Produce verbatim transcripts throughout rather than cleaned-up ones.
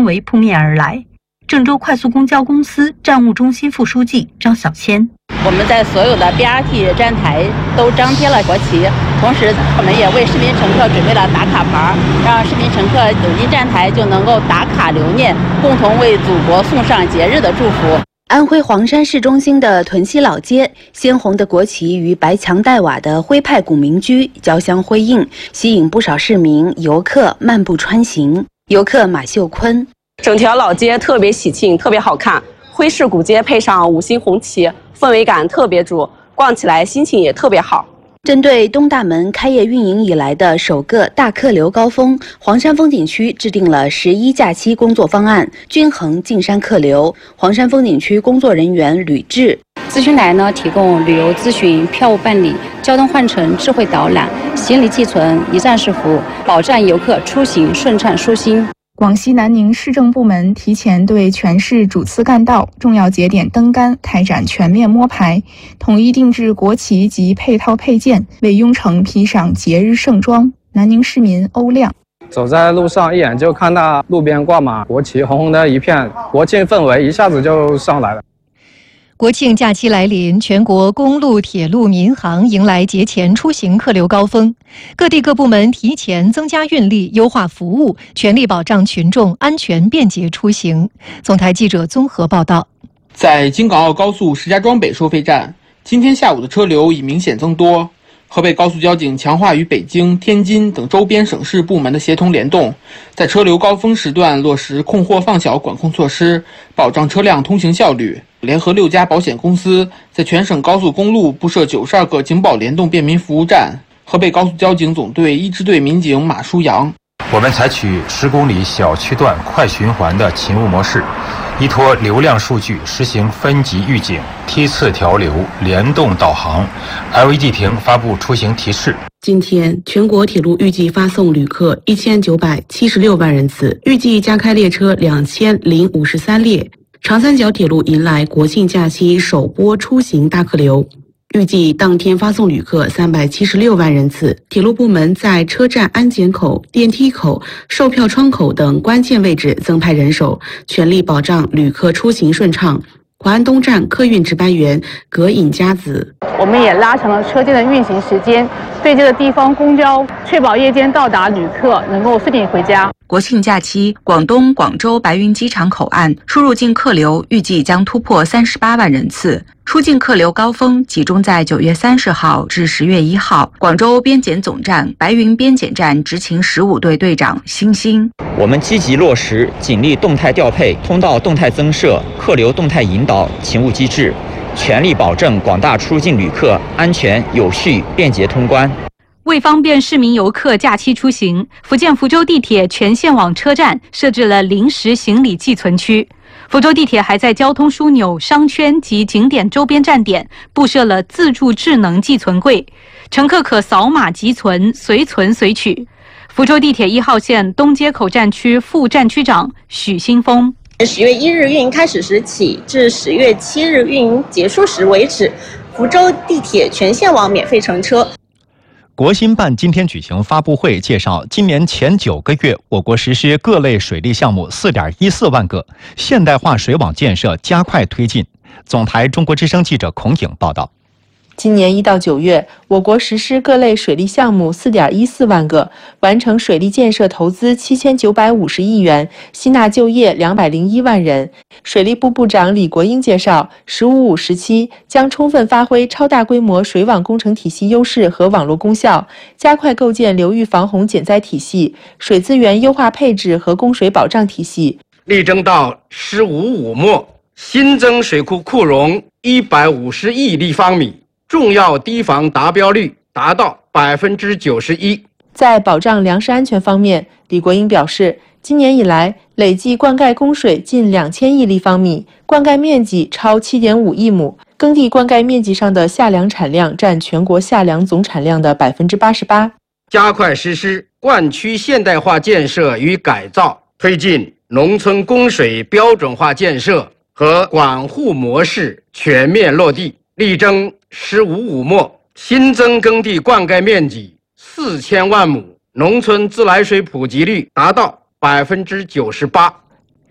围扑面而来。郑州快速公交公司站务中心副书记张小谦： 我们在所有的 B R T 站台都张贴了国旗，同时我们也为市民乘客准备了打卡牌，让市民乘客走进站台就能够打卡留念，共同为祖国送上节日的祝福。 安徽黄山市中心的屯溪老街，鲜红的国旗与白墙黛瓦的徽派古民居交相辉映，吸引不少市民游客漫步穿行。游客马秀坤： 整条老街特别喜庆，特别好看，徽式古街配上五星红旗，氛围感特别足，逛起来心情也特别好。 针对东大门开业运营以来的首个大客流高峰，黄山风景区制定了十一假期工作方案，均衡进山客流。黄山风景区工作人员吕志： 咨询台呢提供旅游咨询、票务办理、交通换乘智慧导览、行李寄存一站式服务，保障游客出行顺畅舒心。 广西南宁市政部门提前对全市主次干道、重要节点灯杆开展全面摸排，统一定制国旗及配套配件，为雍城披上节日盛装。南宁市民欧亮： 走在路上，一眼就看到路边挂满国旗，红红的一片，国庆氛围一下子就上来了。 国庆假期来临，全国公路、铁路、民航迎来节前出行客流高峰。各地各部门提前增加运力，优化服务，全力保障群众安全便捷出行。总台记者综合报道。 在京港澳高速石家庄北收费站，今天下午的车流已明显增多。河北高速交警强化与北京、天津等周边省市部门的协同联动，在车流高峰时段落实控货放小管控措施，保障车辆通行效率。联合六家保险公司在全省高速公路布设九十二个警保联动便民服务站。河北高速交警总队一支队民警马书阳： 我们采取十公里小区段快循环的勤务模式，依托流量数据实行分级预警、梯次调流、联动导航 L E D 屏发布出行提示。 今天，全国铁路预计发送旅客一千九百七十六万人次，预计加开列车两千零五十三列。长三角铁路迎来国庆假期首波出行大客流，预计当天发送旅客三百七十六万人次。铁路部门在车站安检口、电梯口、售票窗口等关键位置增派人手，全力保障旅客出行顺畅。华安东站客运值班员葛颖佳子： 我们也拉长了车间的运行时间，对接的地方公交，确保夜间到达旅客能够顺利回家。 国庆假期，广东广州白云机场口岸出入境客流预计将突破三十八万人次。出境客流高峰集中在九月三十号至十月一号。广州边检总站、白云边检站执勤十五队队长辛兴： 我们积极落实警力动态调配、通道动态增设、客流动态引导勤务机制，全力保证广大出入境旅客安全有序、便捷通关。 为方便市民游客假期出行，福建福州地铁全线网车站设置了临时行李寄存区。福州地铁还在交通枢纽、商圈及景点周边站点布设了自助智能寄存柜，乘客可扫码集存，随存随取。福州地铁一号线东街口站区副站区长许新峰： 十月一日运营开始时起至十月七日运营结束时为止，福州地铁全线网免费乘车。 国新办今天举行发布会，介绍今年前九个月，我国实施各类水利项目 四点一四万个，现代化水网建设加快推进。总台中国之声记者孔颖报道。 今年一到九月，我国实施各类水利项目 四点一四万个，完成水利建设投资七千九百五十亿元，吸纳就业两百零一万人。水利部部长李国英介绍，十五五时期将充分发挥超大规模水网工程体系优势和网络功效，加快构建流域防洪减灾体系、水资源优化配置和供水保障体系。 力争到十五五末，新增水库库容一百五十亿立方米。重要堤防达标率达到百分之九十一。 在保障粮食安全方面，李国英表示，今年以来累计灌溉供水近两千亿立方米，灌溉面积超七点五亿亩，耕地灌溉面积上的夏粮产量占全国夏粮总产量的百分之八十八。 加快实施灌区现代化建设与改造，推进农村供水标准化建设和管护模式全面落地。力争十五五末，新增耕地灌溉面积四千万亩，农村自来水普及率达到百分之九十八。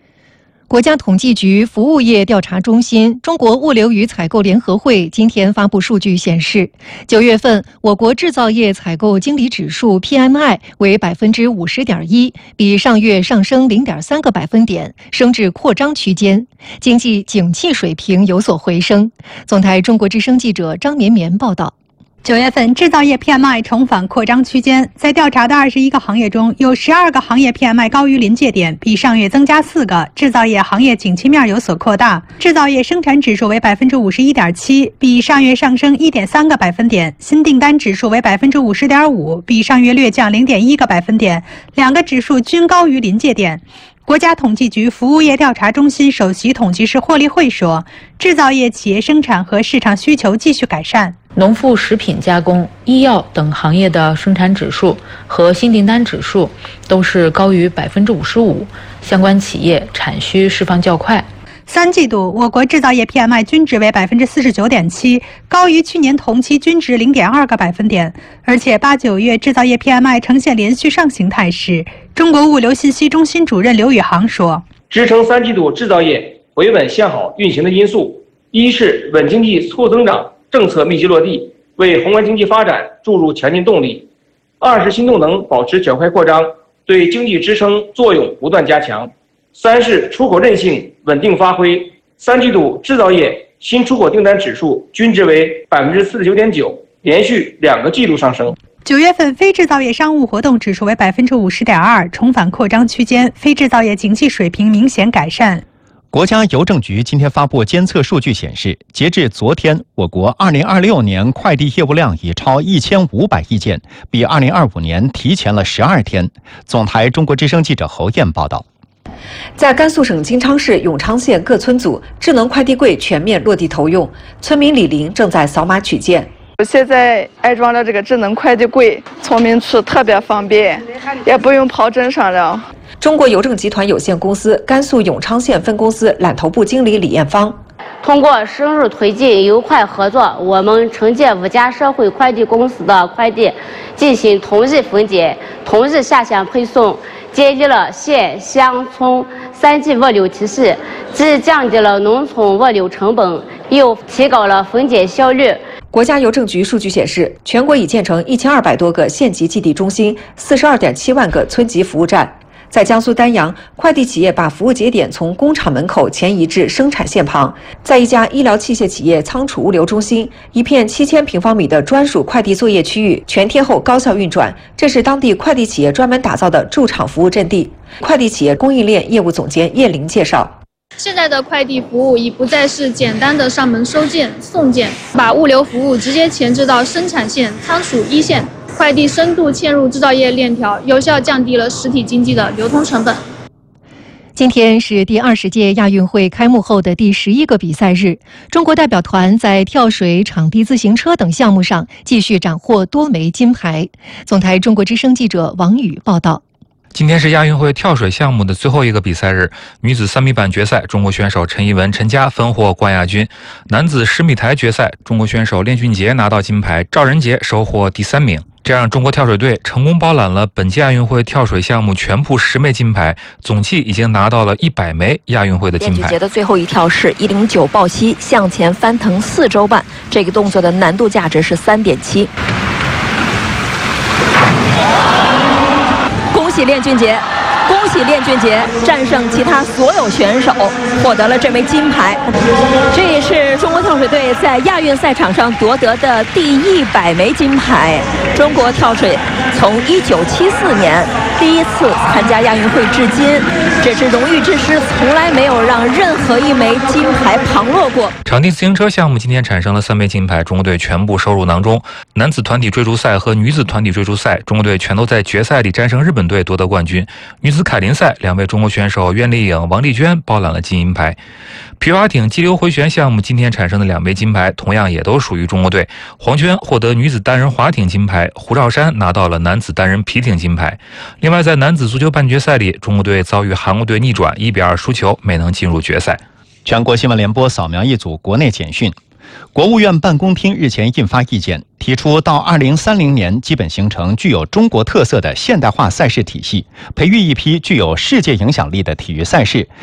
国家统计局服务业调查中心、中国物流与采购联合会今天发布数据显示，九月份我国制造业采购经理指数 P M I 为百分之五十点一，比上月上升零点三个百分点，升至扩张区间，经济景气水平有所回升。总台中国之声记者张绵绵报道。 九月份制造业 P M I 重返扩张区间，在调查的二十一个行业中，有十二个行业 P M I 高于临界点，比上月增加四个。制造业行业景气面有所扩大，制造业生产指数为百分之五十一点七，比上月上升一点三个百分点。新订单指数为百分之五十点五，比上月略降零点一个百分点，两个指数均高于临界点。国家统计局服务业调查中心首席统计师霍立慧说，制造业企业生产和市场需求继续改善。 农副食品加工、医药等行业的生产指数和新订单指数都是高于百分之五十五，相关企业产需释放较快。 三季度，我国制造业 P M I 均值为百分之四十九点七，高于去年同期均值零点二个百分点。而且八九月制造业 P M I 呈现连续上行态势。中国物流信息中心主任刘宇航说：“ 支撑三季度制造业回稳向好运行的因素，一是稳经济促增长政策密集落地，为宏观经济发展注入强劲动力；二是新动能保持较快扩张，对经济支撑作用不断加强。”三是出口韧性稳定发挥，三季度制造业新出口订单指数均值为百分之四十九点九，连续两个季度上升。 九月份非制造业商务活动指数为百分之五十点二，重返扩张区间，非制造业经济水平明显改善。 国家邮政局今天发布监测数据显示，截至昨天，我国二零二六年快递业务量已超一千五百亿件，比二零二五年提前了十二天。总台中国之声记者侯燕报道。 在甘肃省金昌市永昌县各村组，智能快递柜全面落地投用，村民李玲正在扫码取件。 现在安装了这个智能快递柜，村民吃特别方便，也不用跑镇上了。 中国邮政集团有限公司甘肃永昌县分公司揽头部经理李艳芳。 通过深入推进邮快合作，我们承接五家社会快递公司的快递，进行同日分拣、同日下乡配送，建立了县乡村三级物流体系，既降低了农村物流成本，又提高了分拣效率。 国家邮政局数据显示，全国已建成一千二百多个县级寄递中心，四十二点七万个村级服务站。在江苏丹阳，快递企业把服务节点从工厂门口前移至生产线旁。在一家医疗器械企业仓储物流中心，一片七千平方米的专属快递作业区域全天候高效运转，这是当地快递企业专门打造的驻场服务阵地。快递企业供应链业务总监叶玲介绍。 现在的快递服务已不再是简单的上门收件、送件，把物流服务直接前置到生产线、仓储一线，快递深度嵌入制造业链条，有效降低了实体经济的流通成本。 今天是第二十届亚运会开幕后的第十一个比赛日，中国代表团在跳水、场地自行车等项目上继续斩获多枚金牌。总台中国之声记者王宇报道。 今天是亚运会跳水项目的最后一个比赛日，女子三米板决赛，中国选手陈怡文、陈佳分获冠亚军；男子十米台决赛，中国选手练俊杰拿到金牌，赵仁杰收获第三名。这样，中国跳水队成功包揽了本届亚运会跳水项目全部十枚金牌，总计已经拿到了一百枚亚运会的金牌。 练俊杰的最后一跳是一零九抱膝向前翻腾四周半，这个动作的难度价值是三点七。恭喜练俊杰！恭喜练俊杰战胜其他所有选手，获得了这枚金牌。这也是中国跳水队在亚运赛场上夺得的第一百枚金牌。中国跳水从一九七四年第一次参加亚运会至今，这是荣誉之师，从来没有让任何一枚金牌旁落过。 场地自行车项目今天产生了三枚金牌，中国队全部收入囊中。男子团体追逐赛和女子团体追逐赛，中国队全都在决赛里战胜日本队夺得冠军。女子凯林赛，两位中国选手苑丽颖、王丽娟包揽了金银牌。皮划艇激流回旋项目今天产生的两枚金牌，同样也都属于中国队。黄娟获得女子单人划艇金牌，胡兆山拿到了男子单人皮艇金牌。另外，在男子足球半决赛里，中国队遭遇韩国队逆转，一比二输球，没能进入决赛。 全国新闻联播扫描一组国内简讯。国务院办公厅日前印发意见，提出到二零三零年基本形成具有中国特色的现代化赛事体系，培育一批具有世界影响力的体育赛事，